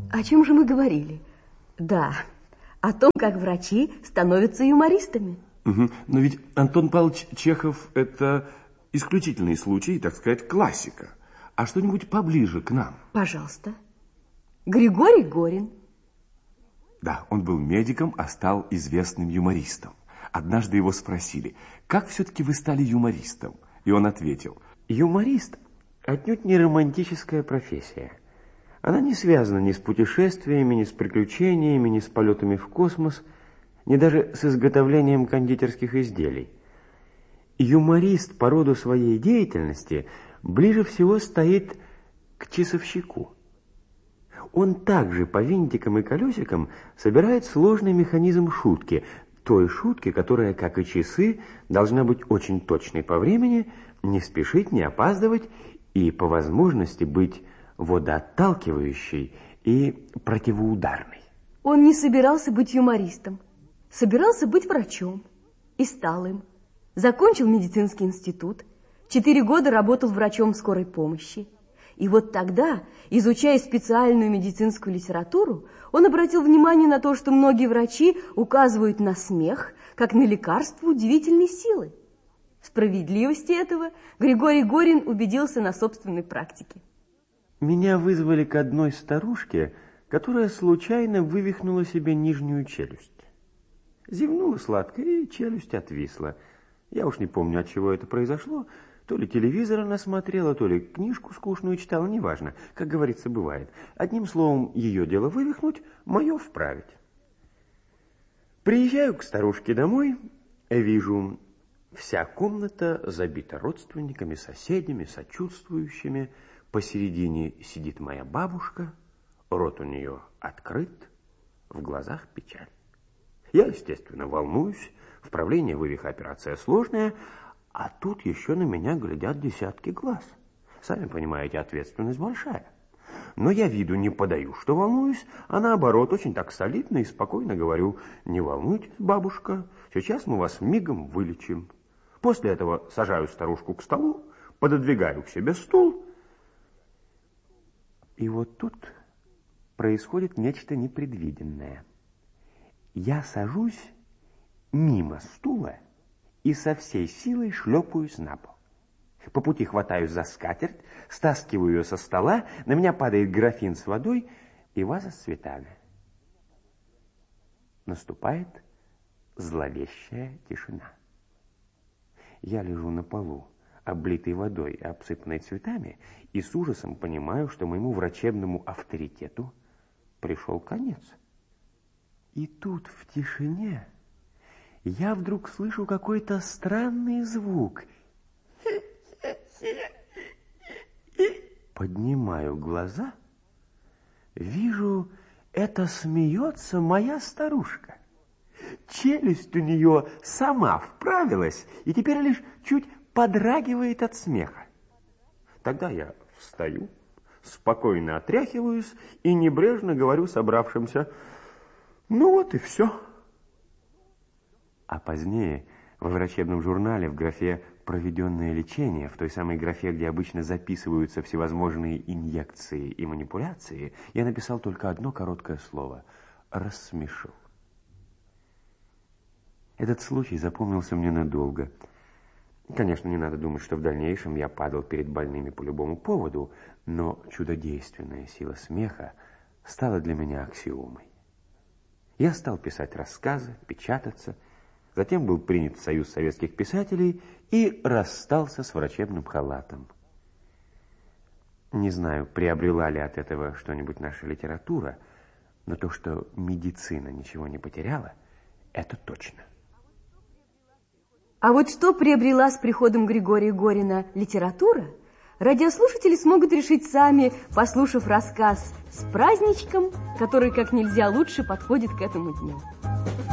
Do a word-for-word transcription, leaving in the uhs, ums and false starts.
О чем же мы говорили? Да, о том, как врачи становятся юмористами. Угу. Но ведь Антон Павлович Чехов – это исключительный случай, так сказать, классика. А что-нибудь поближе к нам? Пожалуйста. Григорий Горин. Да, он был медиком, а стал известным юмористом. Однажды его спросили, как все-таки вы стали юмористом? И он ответил: юморист отнюдь не романтическая профессия. Она не связана ни с путешествиями, ни с приключениями, ни с полетами в космос, ни даже с изготовлением кондитерских изделий. Юморист по роду своей деятельности ближе всего стоит к часовщику. Он также по винтикам и колесикам собирает сложный механизм шутки, той шутки, которая, как и часы, должна быть очень точной по времени, не спешить, не опаздывать и, по возможности, быть водоотталкивающей и противоударной. Он не собирался быть юмористом, собирался быть врачом и стал им. Закончил медицинский институт, четыре года работал врачом скорой помощи. И вот тогда, изучая специальную медицинскую литературу, он обратил внимание на то, что многие врачи указывают на смех, как на лекарство удивительной силы. В справедливости этого Григорий Горин убедился на собственной практике. Меня вызвали к одной старушке, которая случайно вывихнула себе нижнюю челюсть. Зевнула сладко, и челюсть отвисла. Я уж не помню, от чего это произошло. То ли телевизор она смотрела, то ли книжку скучную читала, неважно. Как говорится, бывает. Одним словом, ее дело вывихнуть, мое вправить. Приезжаю к старушке домой, вижу, вся комната забита родственниками, соседями, сочувствующими. Посередине сидит моя бабушка, рот у нее открыт, в глазах печаль. Я, естественно, волнуюсь, вправление вывиха операция сложная, а тут еще на меня глядят десятки глаз. Сами понимаете, ответственность большая. Но я виду не подаю, что волнуюсь, а наоборот, очень так солидно и спокойно говорю: не волнуйтесь, бабушка, сейчас мы вас мигом вылечим. После этого сажаю старушку к столу, пододвигаю к себе стул. И вот тут происходит нечто непредвиденное. Я сажусь мимо стула и со всей силой шлепаюсь на пол. По пути хватаюсь за скатерть, стаскиваю ее со стола, на меня падает графин с водой и ваза с цветами. Наступает зловещая тишина. Я лежу на полу, облитый водой и обсыпанный цветами, и с ужасом понимаю, что моему врачебному авторитету пришел конец. И тут в тишине я вдруг слышу какой-то странный звук. Поднимаю глаза, вижу, это смеется моя старушка. Челюсть у нее сама вправилась и теперь лишь чуть подрагивает от смеха. Тогда я встаю, спокойно отряхиваюсь и небрежно говорю собравшимся: ну вот и все. А позднее во врачебном журнале в графе «Проведенное лечение», в той самой графе, где обычно записываются всевозможные инъекции и манипуляции, я написал только одно короткое слово – «рассмешил». Этот случай запомнился мне надолго. Конечно, не надо думать, что в дальнейшем я падал перед больными по любому поводу, но чудодейственная сила смеха стала для меня аксиомой. Я стал писать рассказы, печататься, затем был принят в Союз советских писателей и расстался с врачебным халатом. Не знаю, приобрела ли от этого что-нибудь наша литература, но то, что медицина ничего не потеряла, это точно. А вот что приобрела с приходом Григория Горина литература, радиослушатели смогут решить сами, послушав рассказ с праздничком, который как нельзя лучше подходит к этому дню.